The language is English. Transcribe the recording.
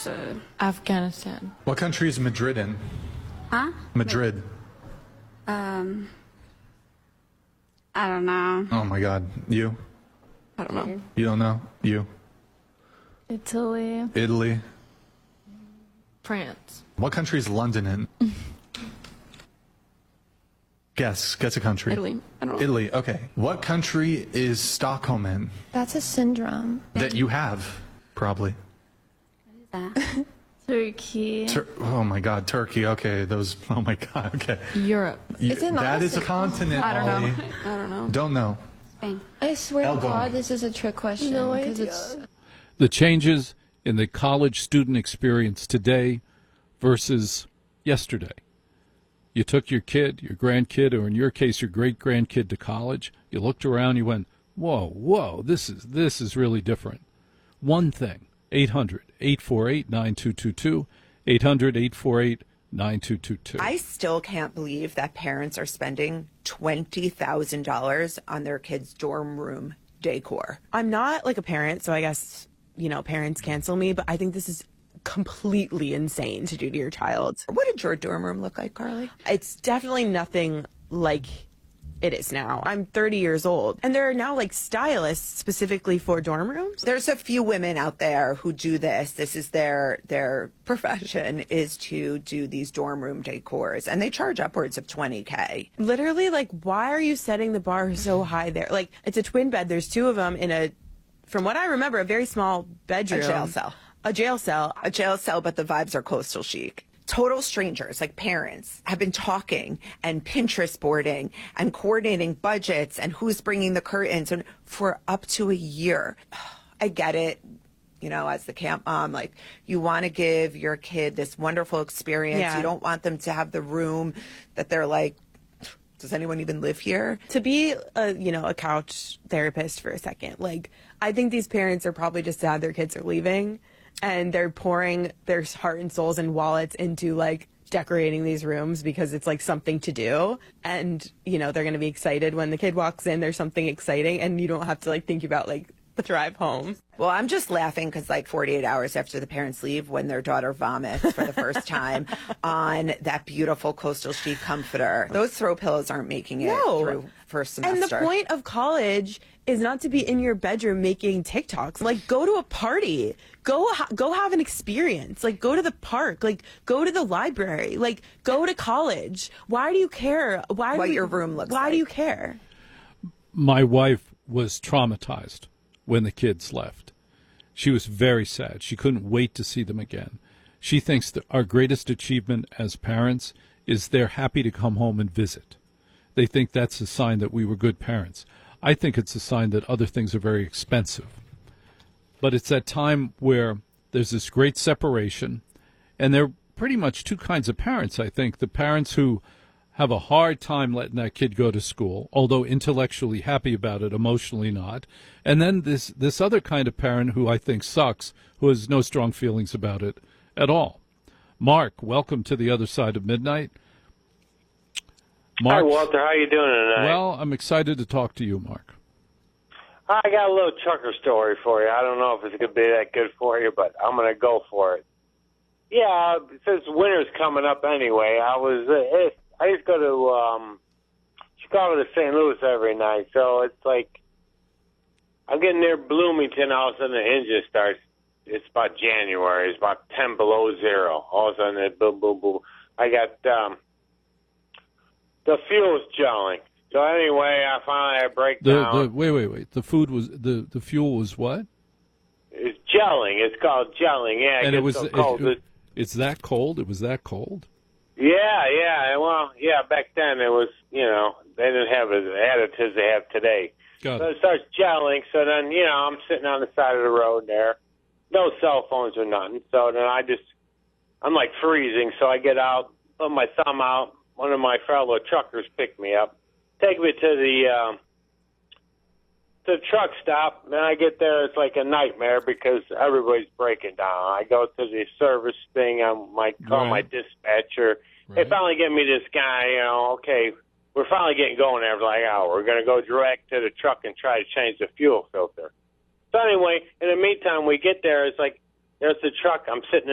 Afghanistan. What country is Madrid in? Huh? Madrid. I don't know. Oh my God. You? I don't know. You don't know? You? Italy. Italy. France. What country is London in? Guess a country. Italy. I don't know. Italy, okay. What country is Stockholm in? That's a syndrome. That you have, probably. Turkey. Oh my God, Turkey, okay. Oh my God, okay. Europe. Is it not That a is a continent, I don't Ollie. know. I don't know. Don't know. Spain. I swear to Elbow. God, this is a trick question. No 'cause idea. it's The changes in the college student experience today versus yesterday. You took your kid, your grandkid, or in your case, your great-grandkid to college. You looked around, you went, whoa, this is really different. One thing, 800-848-9222, 800-848-9222. I still can't believe that parents are spending $20,000 on their kids' dorm room decor. I'm not like a parent, so I guess, parents cancel me, but I think this is completely insane to do to your child. What did your dorm room look like, Carly? It's definitely nothing like it is now. I'm 30 years old, and there are now like stylists specifically for dorm rooms. There's a few women out there who do this. This is their profession, is to do these dorm room decors, and they charge upwards of $20K. Literally, like, why are you setting the bar so high there? Like, it's a twin bed. There's two of them in from what I remember, a very small bedroom. A jail cell. A jail cell, but the vibes are coastal chic. Total strangers, like parents, have been talking and Pinterest boarding and coordinating budgets and who's bringing the curtains and for up to a year. I get it. As the camp mom, like, you want to give your kid this wonderful experience. Yeah. You don't want them to have the room that they're like, does anyone even live here? To be a couch therapist for a second, like, I think these parents are probably just sad their kids are leaving, and they're pouring their heart and souls and wallets into like decorating these rooms because it's like something to do. And, they're going to be excited when the kid walks in, there's something exciting, and you don't have to like think about like the drive home. Well, I'm just laughing because like 48 hours after the parents leave, when their daughter vomits for the first time on that beautiful coastal chic comforter, those throw pillows aren't making it through first semester. And the point of college is not to be in your bedroom making TikToks. Like, go to a party. Go have an experience. Like, go to the park. Like, go to the library. Like, go to college. Why do you care? What your room looks like. Why do you care? My wife was traumatized when the kids left. She was very sad. She couldn't wait to see them again. She thinks that our greatest achievement as parents is they're happy to come home and visit. They think that's a sign that we were good parents. I think it's a sign that other things are very expensive. But it's that time where there's this great separation, and there are pretty much two kinds of parents, I think. The parents who have a hard time letting that kid go to school, although intellectually happy about it, emotionally not. And then this other kind of parent who I think sucks, who has no strong feelings about it at all. Mark, welcome to the other side of midnight. Mark, hi, Walter. How you doing tonight? Well, I'm excited to talk to you, Mark. I got a little trucker story for you. I don't know if it's going to be that good for you, but I'm going to go for it. Yeah, since winter's coming up anyway, I used to go to Chicago to St. Louis every night, so it's like I'm getting near Bloomington, all of a sudden the engine starts. It's about January. It's about 10 below zero. All of a sudden, it boom, boom, boom. I got the fuel's gelling. So anyway, I finally had a breakdown. Wait. The fuel was what? It's gelling. It's called gelling. Yeah, and it was so cold. It's that cold? It was that cold? Yeah. Well, yeah, back then it was, they didn't have the additives they have today. Got So it. it starts gelling. So then, I'm sitting on the side of the road there. No cell phones or nothing. So then I'm like freezing. So I get out, put my thumb out. One of my fellow truckers picked me up, take me to the truck stop. And I get there, it's like a nightmare because everybody's breaking down. I go to the service thing. I might call my dispatcher. They finally get me this guy, okay, we're finally getting going after like an hour. We're going to go direct to the truck and try to change the fuel filter. So anyway, in the meantime, we get there. It's like, there's the truck. I'm sitting